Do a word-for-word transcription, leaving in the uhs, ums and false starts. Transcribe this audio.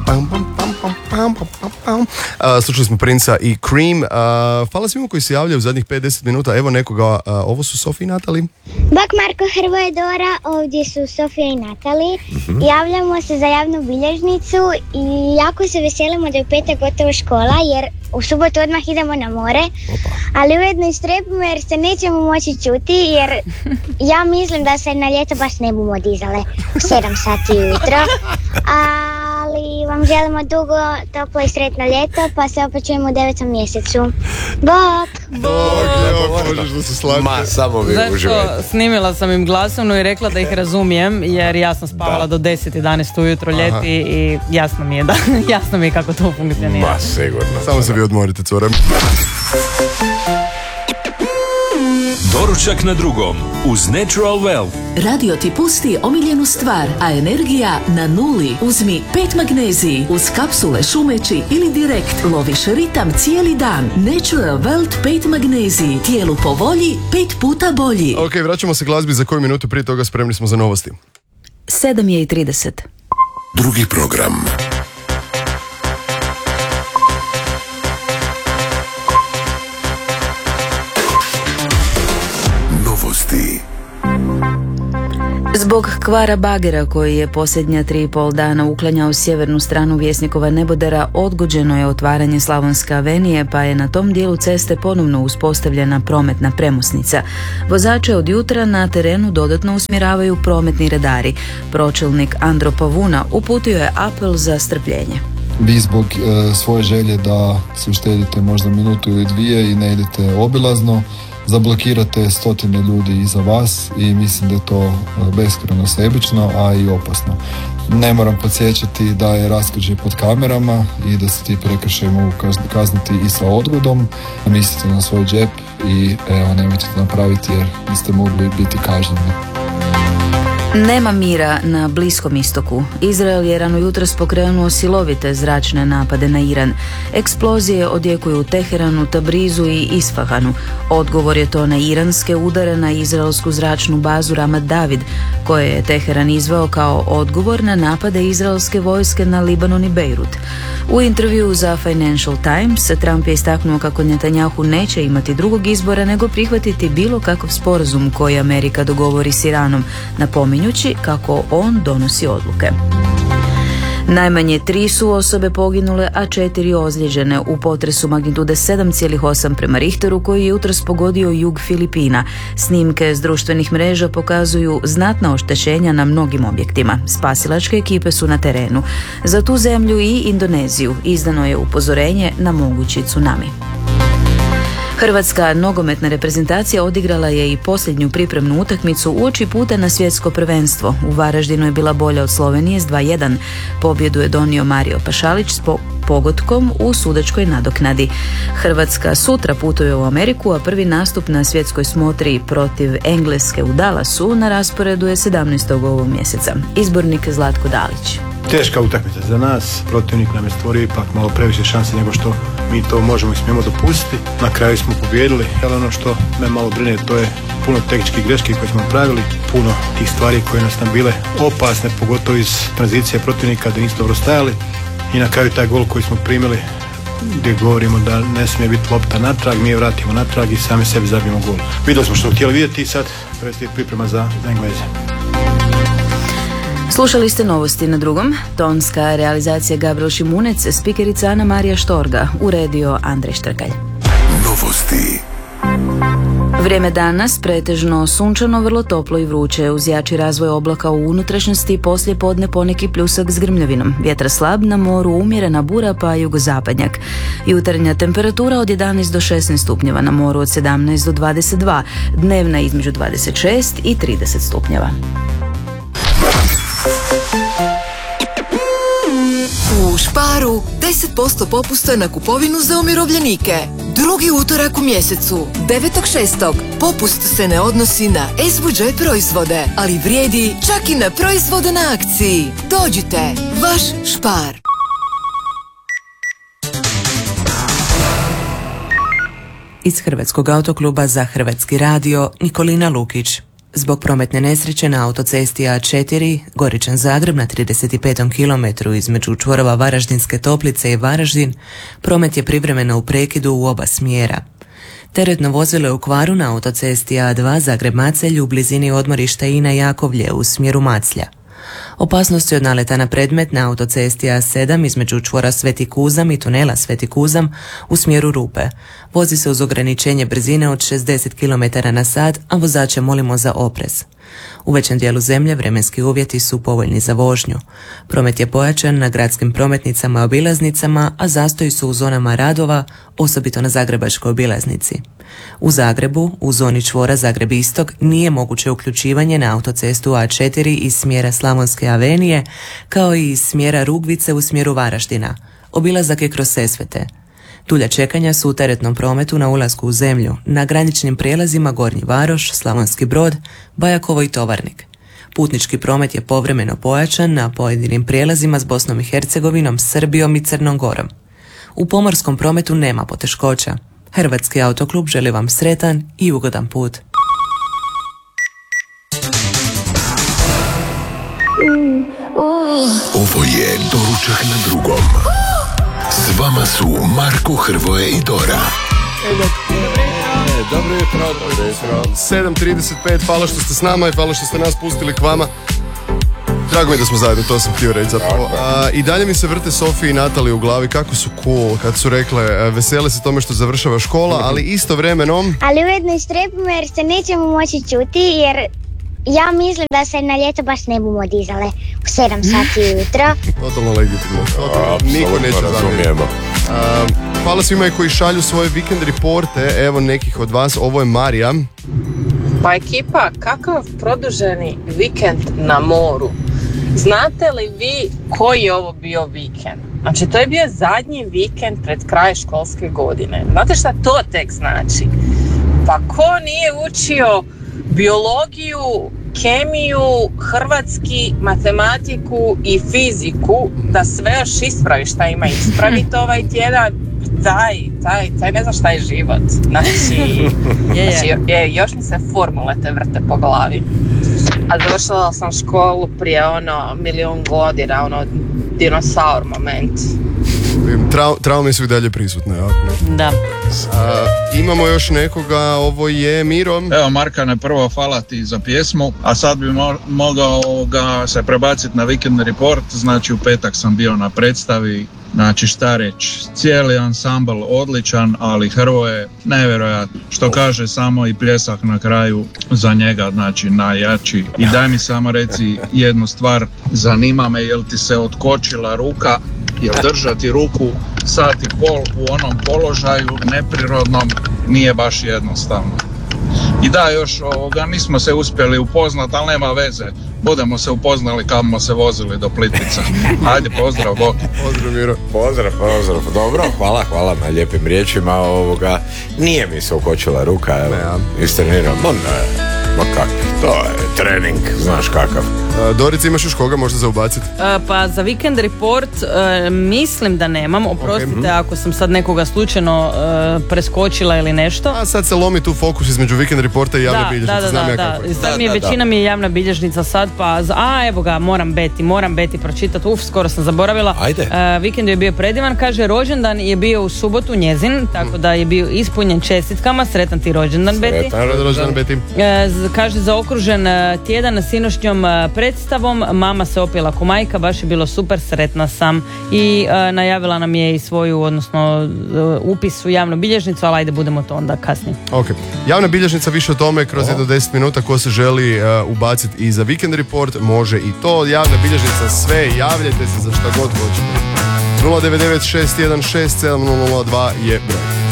pam, pam, pam, pam, pam, pam, pam. Uh, slušali smo Princa i Cream. Uh, hvala svima koji se javljaju u zadnjih pet do deset minuta. Evo nekoga, uh, ovo su Sofija i Natali. Bok Marko, Hrvoje, Dora, ovdje su Sofija i Natali. Mm-hmm. Javljamo se za javnu bilježnicu i jako se veselimo da je u petak gotovo škola, jer u subotu odmah idemo na more. Opa. Ali ujedno i strepimo jer se nećemo moći čuti, jer ja mislim da se na ljeto baš ne bumo dizale u sedam sati ujutro. Ali vam želimo dugo, toplo i sretno ljeto, pa se opet čujemo u devetom mjesecu. Bok! Bok, lijepo, možeš da se slažeš. Ma, samo vi uživajte. Zato snimila sam im glasovnu i rekla da ih razumijem, jer ja sam spavala da. do deset jedanaest ujutro ljeti i jasno mi je da, jasno mi je kako to funkcionira. Ma, sigurno. Samo se vi odmorite, cure. Doručak na drugom uz Natural Well. Radio ti pusti omiljenu stvar, a energija na nuli. Uzmi pet magneziji uz kapsule šumeći ili direkt loviš ritam cijeli dan. Natural Well pet magneziji. Tijelu po volji, pet puta bolji. Ok, vraćamo se glazbi za koju minutu, prije toga spremni smo za novosti. sedam je i trideset. Drugi program. Zbog kvara bagera koji je posljednja tri i pol dana uklanjao sjevernu stranu Vjesnikova nebodera, odgođeno je otvaranje Slavonske avenije, pa je na tom dijelu ceste ponovno uspostavljena prometna premosnica. Vozače od jutra na terenu dodatno usmjeravaju prometni redari. Pročelnik Andro Pavuna uputio je apel za strpljenje. Vi zbog e, svoje želje da se uštedite možda minutu ili dvije i ne idete obilazno, zablokirate stotine ljudi iza vas i mislim da je to beskrajno sebično, a i opasno. Ne moram podsjećati da je raskrižje pod kamerama i da se ti prekršaji mogu kazniti i sa odgodom. Mislite na svoj džep i evo, nemojte to napraviti jer biste mogli biti kažnjeni. Nema mira na Bliskom istoku. Izrael je rano jutros pokrenuo silovite zračne napade na Iran. Eksplozije odjekuju u Teheranu, Tabrizu i Isfahanu. Odgovor je to na iranske udare na izraelsku zračnu bazu Ramat David, koje je Teheran izveo kao odgovor na napade izraelske vojske na Libanon i Bejrut. U intervjuu za Financial Times Trump je istaknuo kako Netanjahu neće imati drugog izbora nego prihvatiti bilo kakav sporazum koji Amerika dogovori s Iranom, napominjući kako on donosi odluke. Najmanje tri su osobe poginule, a četiri ozlijeđene u potresu magnitude sedam zarez osam prema Richteru koji je jutros pogodio jug Filipina. Snimke s društvenih mreža pokazuju znatna oštećenja na mnogim objektima. Spasilačke ekipe su na terenu. Za tu zemlju i Indoneziju izdano je upozorenje na mogući tsunami. Hrvatska nogometna reprezentacija odigrala je i posljednju pripremnu utakmicu uoči puta na svjetsko prvenstvo. U Varaždinu je bila bolja od Slovenije s dva jedan. Pobjedu je donio Mario Pašalić s po- pogodkom u sudačkoj nadoknadi. Hrvatska sutra putuje u Ameriku, a prvi nastup na svjetskoj smotri protiv Engleske u Dallasu na rasporedu je sedamnaestog ovog mjeseca. Izbornik Zlatko Dalić. Teška utakmica za nas, protivnik nam je stvorio ipak malo previše šanse nego što mi to možemo i smijemo dopustiti. Na kraju smo pobijedili, ali ono što me malo brine to je puno tehničkih greški koje smo pravili, puno tih stvari koje nas nam bile opasne, pogotovo iz tranzicije protivnika da nismo dobro stajali i na kraju taj gol koji smo primili gdje govorimo da ne smije biti lopta natrag, mi je vratimo natrag i sami sebi zabijemo gol. Vidjeli smo što htjeli vidjeti i sad predstoji priprema za, za Engleze. Slušali ste novosti na drugom. Tonska realizacija Gabriel Šimunec, spikerica Ana Marija Štorga, uredio Andrej Štrkalj. Novosti. Vrijeme danas pretežno sunčano, vrlo toplo i vruće, uz jači razvoj oblaka u unutrašnjosti, poslije podne poneki pljusak s grmljavinom. Vjetar slab, na moru umjerena bura pa jugozapadnjak. Jutarnja temperatura od jedanaest do šesnaest stupnjeva, na moru od sedamnaest do dvadeset dva, dnevna između dvadeset šest i trideset stupnjeva. U Sparu deset posto popusta na kupovinu za umirovljenike. Drugi utorak u mjesecu, devetog šestog Popust se ne odnosi na S budžet proizvode, ali vrijedi čak i na proizvode na akciji. Dođite, vaš Spar. Iz Hrvatskog autokluba za Hrvatski radio Nikolina Lukić. Zbog prometne nesreće na autocesti A četiri, Goričan-Zagreb na trideset petom kilometru između čvorova Varaždinske Toplice i Varaždin, promet je privremeno u prekidu u oba smjera. Teretno vozilo je u kvaru na autocesti A dva Zagreb-Macelj u blizini odmorišta Ina Jakovlje u smjeru Maclja. Opasnost je od naleta na predmet na autocesti A sedam između čvora Sveti Kuzam i tunela Sveti Kuzam u smjeru Rupe. Vozi se uz ograničenje brzine od šezdeset kilometara na sat, a vozače molimo za oprez. U većem dijelu zemlje vremenski uvjeti su povoljni za vožnju. Promet je pojačan na gradskim prometnicama i obilaznicama, a zastoji su u zonama radova, osobito na Zagrebačkoj obilaznici. U Zagrebu, u zoni čvora Zagreb-Istok, nije moguće uključivanje na autocestu A četiri iz smjera Slavonske avenije, kao i iz smjera Rugvice u smjeru Varaždina. Obilazak je kroz Sesvete. Dulja čekanja su u teretnom prometu na ulasku u zemlju, na graničnim prijelazima Gornji Varoš, Slavonski Brod, Bajakovo i Tovarnik. Putnički promet je povremeno pojačan na pojedinim prijelazima s Bosnom i Hercegovinom, Srbijom i Crnom Gorom. U pomorskom prometu nema poteškoća. Hrvatski autoklub želi vam sretan i ugodan put. Ovo je Doručak na drugom. S vama su Marko, Hrvoje i Dora. Dobro jutro, dobro jutro. sedam trideset pet, hvala što ste s nama i hvala što ste nas pustili k vama. Drago mi je da smo zajedno, to sam htio reći zapravo. A, I dalje mi se vrte Sofiji i Natali u glavi kako su cool kad su rekle vesele se tome što završava škola, ali istovremeno... Ali ujedno i strepimo jer se nećemo moći čuti jer ja mislim da se na ljeto baš ne bumo dizale u sedam sati ujutro. Totalno legitimno. Totalno, niko neće zamjeriti. Hvala svima koji šalju svoje vikend reporte, evo nekih od vas, ovo je Marija. Pa ekipa, kakav produženi vikend na moru. Znate li vi koji je ovo bio vikend? Znači, to je bio zadnji vikend pred kraj školske godine. Znate šta to tek znači? Pa ko nije učio biologiju, kemiju, hrvatski, matematiku i fiziku, da sve još ispravi šta ima ispraviti ovaj tjedan, taj, taj, taj ne zna šta je život. Znači, je, znači je, još mi se formule te vrte po glavi. A završila sam školu prije ono milijun godina, ono dinosaur moment. Trau, traume su i dalje prisutne. Jako. Da. A, imamo još nekoga, ovo je Miro. Evo Markane, prvo hvala ti za pjesmu, a sad bi mo- mogao ga se prebaciti na Weekend Report, znači u petak sam bio na predstavi, znači šta reći, cijeli ansambl odličan, ali Hrvoje nevjerojatno, što kaže samo i pljesak na kraju za njega, znači najjači. I daj mi samo reci jednu stvar, zanima me jel ti se otkočila ruka, jer držati ruku sat i pol u onom položaju neprirodnom nije baš jednostavno. I da, još ovoga, nismo se uspjeli upoznati, ali nema veze. Budemo se upoznali kad smo se vozili do Plitvica. Ajde, pozdrav, bok. Pozdrav, Miro. Pozdrav, pozdrav. Dobro, hvala, hvala na lijepim riječima. Ovoga. Nije mi se ukočila ruka, evo. Ne, istrenirao. Ma ne, ma kakvi, to je trening, znaš kakav. Dorica, imaš još koga možda za ubaciti? Uh, pa za Weekend Report uh, mislim da nemam, oprostite okay. ako sam sad nekoga slučajno uh, preskočila ili nešto. A sad se lomi tu fokus između Weekend Reporta i javne da, bilježnice. Da, da, Znam da, ja da. kako je. Sad Da, mi je, da, većina da. mi je javna bilježnica sad, pa a evo ga, moram Beti, moram Beti pročitati, uf, skoro sam zaboravila. Ajde. Uh, vikend je bio predivan, kaže rođendan je bio u subotu njezin, tako da je bio ispunjen čestitkama, sretan ti rođendan Beti. Sretan rođendan Beti. Uh, kaže zaokružen uh, tjedan sinoćnjom uh, predstavom, mama se opila ko majka, baš je bilo super, sretna sam i uh, najavila nam je i svoju, odnosno uh, upis u javnu bilježnicu, ali ajde budemo to onda kasnije. Ok, javna bilježnica više o tome kroz jedno deset minuta, ko se želi uh, ubaciti i za Weekend Report, može i to, javna bilježnica sve, javljajte se za šta god hoćete. nula devet devet šest jedan šest sedam nula nula dva je broj.